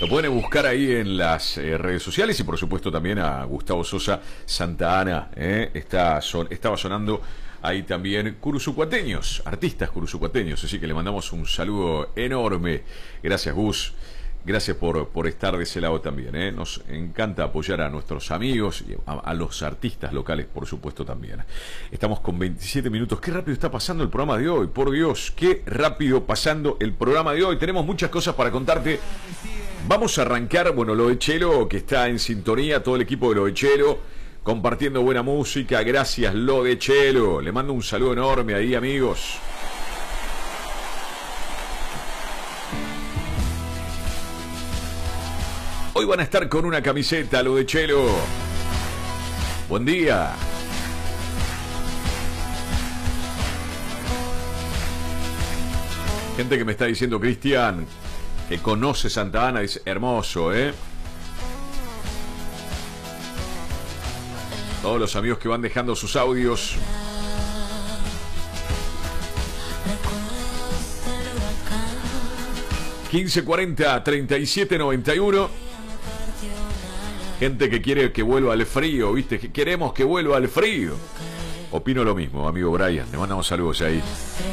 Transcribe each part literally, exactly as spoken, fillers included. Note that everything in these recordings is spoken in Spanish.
Lo pueden buscar ahí en las eh, redes sociales y por supuesto también a Gustavo Sosa Santa Ana. Eh, está son, estaba sonando ahí también curuzucuateños, artistas curuzucuateños. Así que le mandamos un saludo enorme. Gracias, Gus. Gracias por, por estar de ese lado también. ¿eh? Nos encanta apoyar a nuestros amigos y a, a los artistas locales, por supuesto, también. Estamos con veintisiete minutos. Qué rápido está pasando el programa de hoy. Por Dios, qué rápido pasando el programa de hoy. Tenemos muchas cosas para contarte. Vamos a arrancar, bueno, Lo de Chelo, que está en sintonía, todo el equipo de Lo de Chelo, compartiendo buena música. Gracias, Lo de Chelo. Le mando un saludo enorme ahí, amigos. Hoy van a estar con una camiseta, Lo de Chelo. Buen día. Gente que me está diciendo, Cristian, que conoce Santa Ana, dice, hermoso, ¿eh? Todos los amigos que van dejando sus audios. quince cuarenta, treinta y siete noventa y uno. Gente que quiere que vuelva al frío, ¿viste? Que queremos que vuelva al frío. Opino lo mismo, amigo Brian. Le mandamos saludos ahí.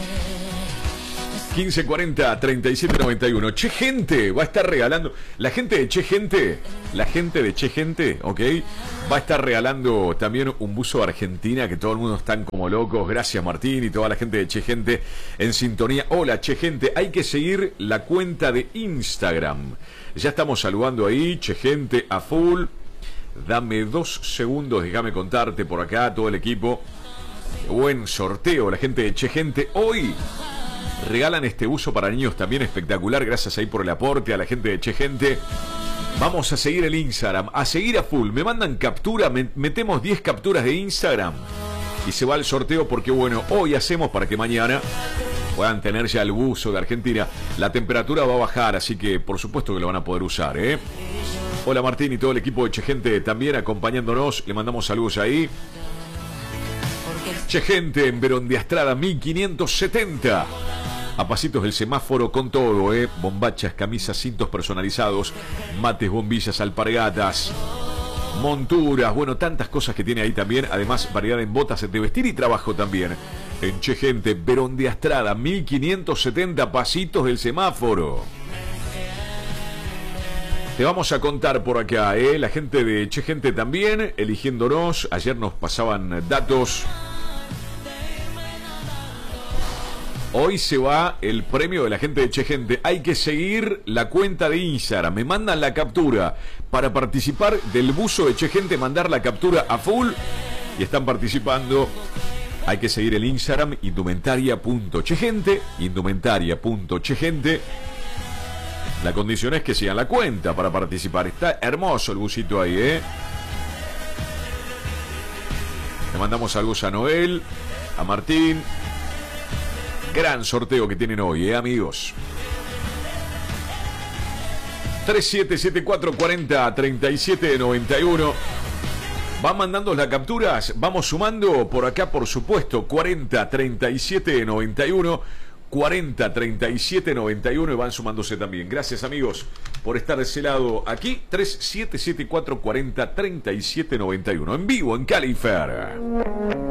quince cuarenta, treinta y siete noventa y uno. Che Gente va a estar regalando. La gente de Che Gente, la gente de Che Gente, ¿ok? Va a estar regalando también un buzo de Argentina, que todo el mundo están como locos. Gracias, Martín, y toda la gente de Che Gente en sintonía. Hola, Che Gente. Hay que seguir la cuenta de Instagram. Ya estamos saludando ahí, Che Gente a full. Dame dos segundos, déjame contarte por acá, todo el equipo. Buen sorteo, la gente de Che Gente. Hoy regalan este buzo para niños también espectacular. Gracias ahí por el aporte a la gente de Che Gente. Vamos a seguir el Instagram, a seguir a full. Me mandan captura, me, metemos diez capturas de Instagram y se va al sorteo porque, bueno, hoy hacemos para que mañana puedan tener ya el buzo de Argentina. La temperatura va a bajar, así que por supuesto que lo van a poder usar, ¿eh? Hola, Martín y todo el equipo de Che Gente también acompañándonos. Le mandamos saludos ahí. Che Gente en Verón de Astrada mil quinientos setenta. A pasitos del semáforo con todo, ¿eh? Bombachas, camisas, cintos personalizados, mates, bombillas, alpargatas, monturas, bueno, tantas cosas que tiene ahí también. Además, variedad en botas de vestir y trabajo también. En Che Gente, Verón de Astrada, mil quinientos setenta, pasitos del semáforo. Te vamos a contar por acá, ¿eh? La gente de Che Gente también, eligiéndonos. Ayer nos pasaban datos. Hoy se va el premio de la gente de Che Gente. Hay que seguir la cuenta de Instagram. Me mandan la captura para participar del buzo de Che Gente. Mandar la captura a full. Y están participando. Hay que seguir el Instagram indumentaria punto che gente. Indumentaria punto che gente. La condición es que sigan la cuenta para participar. Está hermoso el busito ahí, ¿eh? Le mandamos saludos a Noel, a Martín. Gran sorteo que tienen hoy, ¿eh, amigos? tres siete siete cuatro cuatro cero, tres siete nueve uno. Van mandando las capturas. Vamos sumando por acá, por supuesto. cuarenta, treinta y siete noventa y uno. cuarenta, treinta y siete noventa y uno. Y van sumándose también. Gracias, amigos, por estar de ese lado aquí. tres siete siete cuatro cuatro cero, tres siete nueve uno. En vivo en Califer.